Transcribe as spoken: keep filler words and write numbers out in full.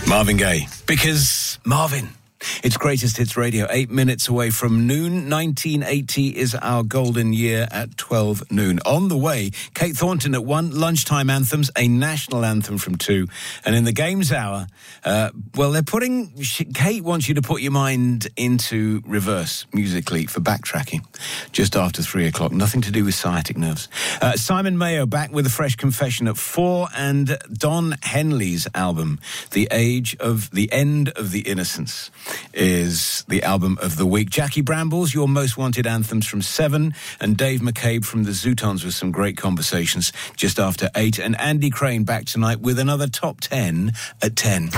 Marvin Gaye. Because Marvin. It's Greatest Hits Radio, eight minutes away from noon. nineteen eighty is our golden year at twelve noon. On the way, Kate Thornton at one, lunchtime anthems, a national anthem from two. And in the Games Hour, uh, well, they're putting... Kate wants you to put your mind into reverse musically for backtracking just after three o'clock. Nothing to do with sciatic nerves. Uh, Simon Mayo back with a fresh confession at four, and Don Henley's album, The Age of... The End of the Innocence, is the album of the week. Jackie Brambles, Your Most Wanted Anthems from seven, and Dave McCabe from the Zootons with some great conversations just after eight, and Andy Crane back tonight with another top ten at ten.